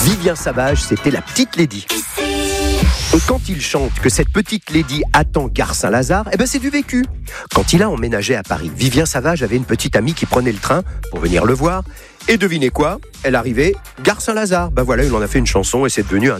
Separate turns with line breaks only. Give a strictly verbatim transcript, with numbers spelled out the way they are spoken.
Vivien Savage, c'était la petite Lady. Et quand il chante que cette petite Lady attend Gare Saint-Lazare, eh ben c'est du vécu. Quand il a emménagé à Paris, Vivien Savage avait une petite amie qui prenait le train pour venir le voir. Et devinez quoi ? Elle arrivait Gare Saint-Lazare. Ben voilà, il en a fait une chanson et c'est devenu un